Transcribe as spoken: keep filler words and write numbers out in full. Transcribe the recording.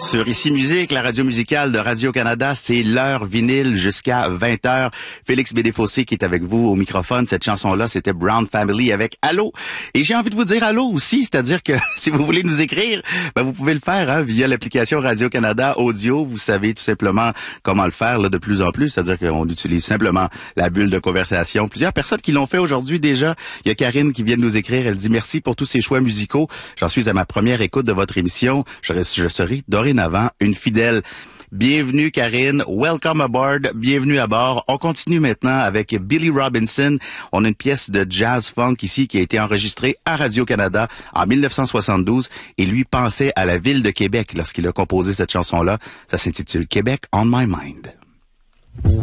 Sur Ici Musique, la radio musicale de Radio-Canada, c'est l'heure vinyle jusqu'à vingt heures. Félix Bédéfossé qui est avec vous au microphone. Cette chanson-là, c'était Brown Family avec Allô. Et j'ai envie de vous dire Allô aussi, c'est-à-dire que si vous voulez nous écrire, ben vous pouvez le faire hein, via l'application Radio-Canada Audio. Vous savez tout simplement comment le faire là, de plus en plus, c'est-à-dire qu'on utilise simplement la bulle de conversation. Plusieurs personnes qui l'ont fait aujourd'hui déjà. Il y a Karine qui vient de nous écrire. Elle dit merci pour tous ces choix musicaux. J'en suis à ma première écoute de votre émission. Je, je serai dorénavant une fidèle. Bienvenue Karine, welcome aboard, bienvenue à bord. On continue maintenant avec Billy Robinson. On a une pièce de jazz funk ici qui a été enregistrée à Radio-Canada en dix-neuf cent soixante-douze et lui pensait à la ville de Québec lorsqu'il a composé cette chanson-là. Ça s'intitule Québec on My Mind.